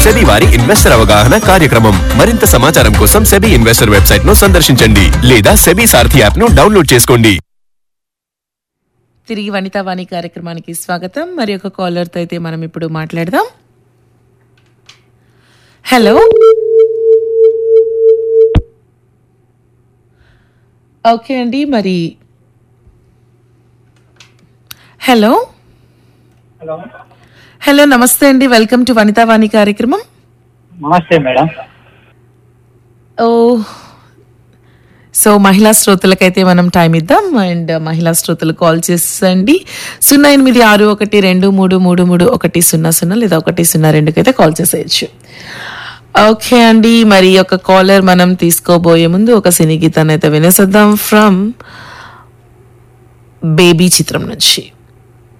SEBI వారి investor అవగాహన కార్యక్రమం. మరింత సమాచారం కోసం సెబీ ఇన్వెస్టర్ వెబ్సైట్ ను సందర్శించండి లేదా సెబీ సారథి యాప్ ను డౌన్లోడ్ చేసుకోండి. తిరిగి వనితావాణి కార్యక్రమానికి స్వాగతం. మరి ఒక కాలర్తో అయితే మనం ఇప్పుడు మాట్లాడదాం. హలో, ఓకే అండి. మరి హలో హలో నమస్తే అండి, వెల్కమ్ టు వనితావాణి కార్యక్రమం. నమస్తే మేడం. ఓ సో మహిళా శ్రోతలకైతే మనం టైం ఇద్దాం. అండ్ మహిళా శ్రోతలు కాల్ చేసండి 086123333100 లేదా 102 అయితే కాల్ చేసేయచ్చు. ఓకే అండి, మరి ఒక కాలర్ మనం తీసుకోబోయే ముందు ఒక సినీ గీతాన్ని అయితే వినేసేద్దాం ఫ్రమ్ బేబీ చిత్రం నుంచి.